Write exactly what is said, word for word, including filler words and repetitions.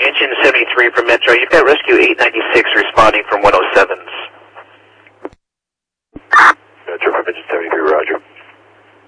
Engine seventy-three from Metro. You've got Rescue eight ninety-six responding for